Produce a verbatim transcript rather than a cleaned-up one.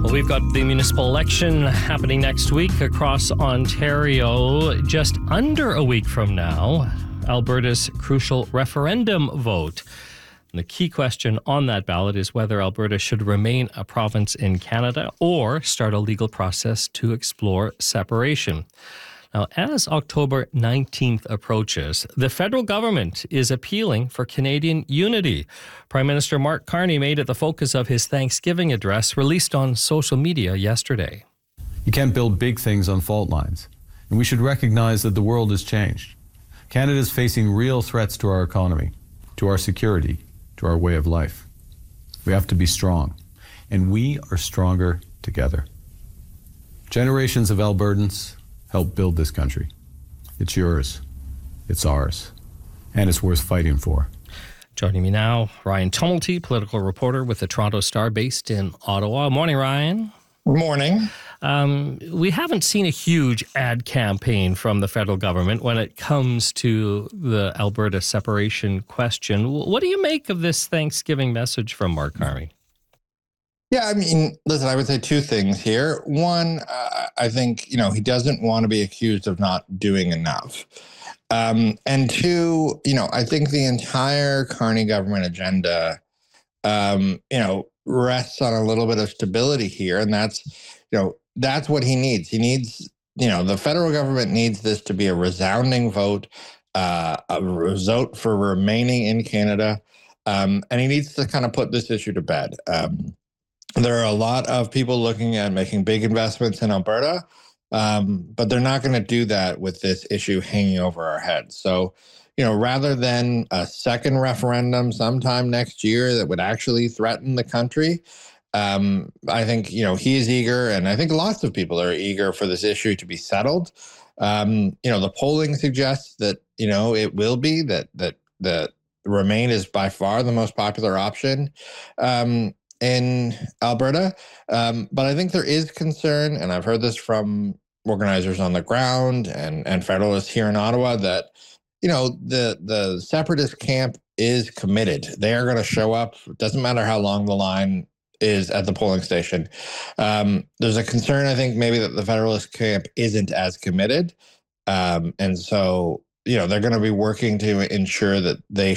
Well, we've got the municipal election happening next week across Ontario. Just under a week from now, Alberta's crucial referendum vote. And the key question on that ballot is whether Alberta should remain a province in Canada or start a legal process to explore separation. Now, as October nineteenth approaches, the federal government is appealing for Canadian unity. Prime Minister Mark Carney made it the focus of his Thanksgiving address released on social media yesterday. You can't build big things on fault lines, and we should recognize that the world has changed. Canada is facing real threats to our economy, to our security, to our way of life. We have to be strong, and we are stronger together. Generations of Albertans help build this country. It's yours, it's ours, and it's worth fighting for. Joining me now, Ryan Tumulty, political reporter with the Toronto Star based in Ottawa. Morning, Ryan. Morning. Um, we haven't seen a huge ad campaign from the federal government when it comes to the Alberta separation question. What do you make of this Thanksgiving message from Mark Carney? Yeah, I mean, listen, I would say two things here. One, uh, I think, you know, he doesn't want to be accused of not doing enough. Um, and two, you know, I think the entire Carney government agenda, um, you know, rests on a little bit of stability here. And that's, you know, that's what he needs. He needs, you know, the federal government needs this to be a resounding vote, uh, a vote for remaining in Canada. Um, and he needs to kind of put this issue to bed. Um, There are a lot of people looking at making big investments in Alberta, um, but they're not going to do that with this issue hanging over our heads. So, you know, rather than a second referendum sometime next year that would actually threaten the country, um, I think, you know, he is eager, and I think lots of people are eager for this issue to be settled. Um, you know, the polling suggests that, you know, it will be, that that that Remain is by far the most popular option Um in Alberta. Um, but I think there is concern, and I've heard this from organizers on the ground and, and federalists here in Ottawa, that, you know, the, the separatist camp is committed. They are going to show up. It doesn't matter how long the line is at the polling station. Um, there's a concern, I think, maybe that the federalist camp isn't as committed. Um, and so, you know, they're going to be working to ensure that they